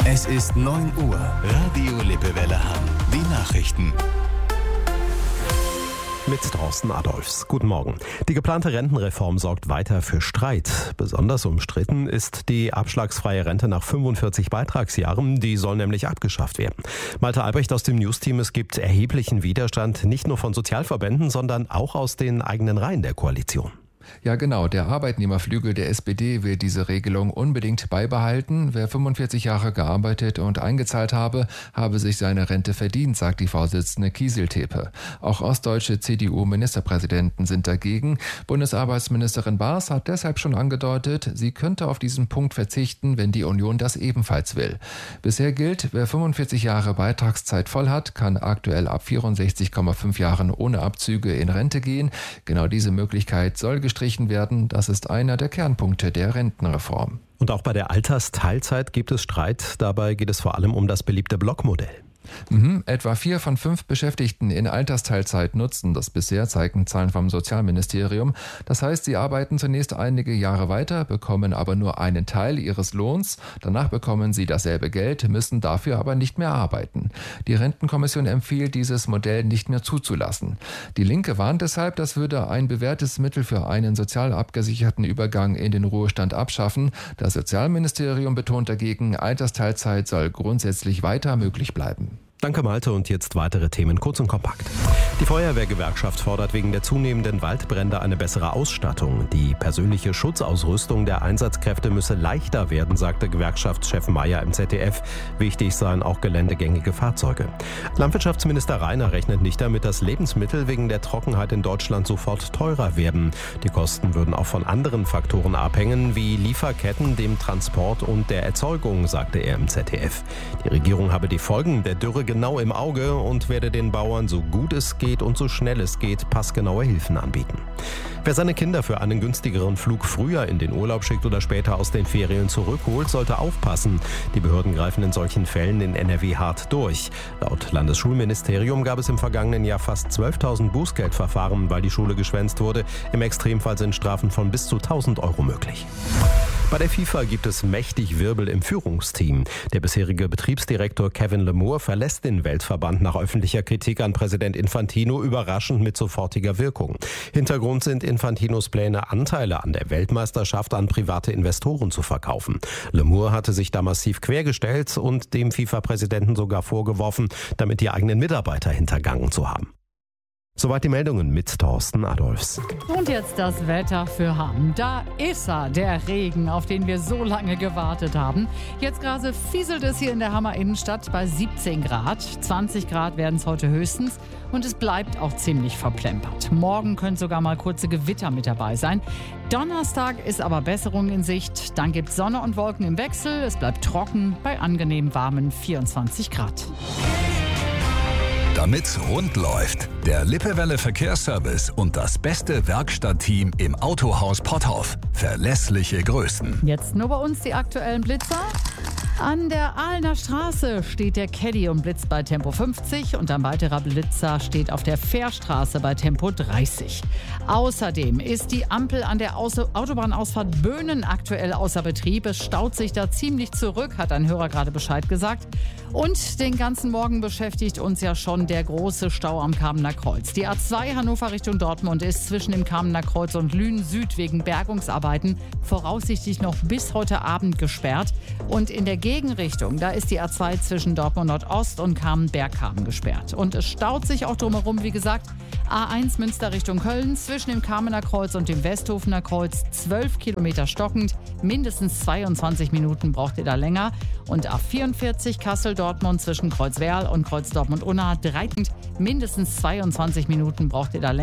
Es ist 9 Uhr. Radio Lippewelle Hamm. Die Nachrichten. Mit Thorsten Adolfs. Guten Morgen. Die geplante Rentenreform sorgt weiter für Streit. Besonders umstritten ist die abschlagsfreie Rente nach 45 Beitragsjahren. Die soll nämlich abgeschafft werden. Malte Albrecht aus dem News-Team: Es gibt erheblichen Widerstand, nicht nur von Sozialverbänden, sondern auch aus den eigenen Reihen der Koalition. Ja genau, der Arbeitnehmerflügel der SPD will diese Regelung unbedingt beibehalten. Wer 45 Jahre gearbeitet und eingezahlt habe sich seine Rente verdient, sagt die Vorsitzende Kieseltepe. Auch ostdeutsche CDU-Ministerpräsidenten sind dagegen. Bundesarbeitsministerin Baas hat deshalb schon angedeutet, sie könnte auf diesen Punkt verzichten, wenn die Union das ebenfalls will. Bisher gilt, wer 45 Jahre Beitragszeit voll hat, kann aktuell ab 64,5 Jahren ohne Abzüge in Rente gehen. Genau diese Möglichkeit soll gestrichen werden. Das ist einer der Kernpunkte der Rentenreform. Und auch bei der Altersteilzeit gibt es Streit. Dabei geht es vor allem um das beliebte Blockmodell. Etwa 4 von 5 Beschäftigten in Altersteilzeit nutzen das bisher, zeigen Zahlen vom Sozialministerium. Das heißt, sie arbeiten zunächst einige Jahre weiter, bekommen aber nur einen Teil ihres Lohns. Danach bekommen sie dasselbe Geld, müssen dafür aber nicht mehr arbeiten. Die Rentenkommission empfiehlt, dieses Modell nicht mehr zuzulassen. Die Linke warnt deshalb, das würde ein bewährtes Mittel für einen sozial abgesicherten Übergang in den Ruhestand abschaffen. Das Sozialministerium betont dagegen, Altersteilzeit soll grundsätzlich weiter möglich bleiben. Danke Malte, und jetzt weitere Themen kurz und kompakt. Die Feuerwehrgewerkschaft fordert wegen der zunehmenden Waldbrände eine bessere Ausstattung. Die persönliche Schutzausrüstung der Einsatzkräfte müsse leichter werden, sagte Gewerkschaftschef Mayer im ZDF. Wichtig seien auch geländegängige Fahrzeuge. Landwirtschaftsminister Rainer rechnet nicht damit, dass Lebensmittel wegen der Trockenheit in Deutschland sofort teurer werden. Die Kosten würden auch von anderen Faktoren abhängen, wie Lieferketten, dem Transport und der Erzeugung, sagte er im ZDF. Die Regierung habe die Folgen der Dürre genau im Auge und werde den Bauern so gut es geht und so schnell es geht passgenaue Hilfen anbieten. Wer seine Kinder für einen günstigeren Flug früher in den Urlaub schickt oder später aus den Ferien zurückholt, sollte aufpassen. Die Behörden greifen in solchen Fällen in NRW hart durch. Laut Landesschulministerium gab es im vergangenen Jahr fast 12.000 Bußgeldverfahren, weil die Schule geschwänzt wurde. Im Extremfall sind Strafen von bis zu 1.000 Euro möglich. Bei der FIFA gibt es mächtig Wirbel im Führungsteam. Der bisherige Betriebsdirektor Kevin Lemure verlässt den Weltverband nach öffentlicher Kritik an Präsident Infantino, überraschend mit sofortiger Wirkung. Hintergrund sind Infantinos Pläne, Anteile an der Weltmeisterschaft an private Investoren zu verkaufen. Lemure hatte sich da massiv quergestellt und dem FIFA-Präsidenten sogar vorgeworfen, damit die eigenen Mitarbeiter hintergangen zu haben. Soweit die Meldungen mit Thorsten Adolfs. Und jetzt das Wetter für Hamm. Da ist er, der Regen, auf den wir so lange gewartet haben. Jetzt gerade fieselt es hier in der Hammer Innenstadt bei 17 Grad. 20 Grad werden es heute höchstens. Und es bleibt auch ziemlich verplempert. Morgen können sogar mal kurze Gewitter mit dabei sein. Donnerstag ist aber Besserung in Sicht. Dann gibt es Sonne und Wolken im Wechsel. Es bleibt trocken bei angenehm warmen 24 Grad. Damit's rund läuft, der Lippewelle Verkehrsservice und das beste Werkstattteam im Autohaus Potthoff. Verlässliche Größen. Jetzt nur bei uns die aktuellen Blitzer. An der Aalener Straße steht der Caddy und blitzt bei Tempo 50 und ein weiterer Blitzer steht auf der Fährstraße bei Tempo 30. Außerdem ist die Ampel an der Autobahnausfahrt Böhnen aktuell außer Betrieb. Es staut sich da ziemlich zurück, hat ein Hörer gerade Bescheid gesagt. Und den ganzen Morgen beschäftigt uns ja schon der große Stau am Kamener Kreuz. Die A2 Hannover Richtung Dortmund ist zwischen dem Kamener Kreuz und Lünen Süd wegen Bergungsarbeiten voraussichtlich noch bis heute Abend gesperrt. Und in der Gegenrichtung, da ist die A2 zwischen Dortmund Nordost und Kamen-Berghaven gesperrt. Und es staut sich auch drumherum, wie gesagt. A1 Münster Richtung Köln zwischen dem Kamener Kreuz und dem Westhofener Kreuz 12 Kilometer stockend. Mindestens 22 Minuten braucht ihr da länger. Und A44 Kassel-Dortmund zwischen Kreuzwerl und Kreuz Dortmund-Unna mindestens 22 Minuten braucht ihr da länger.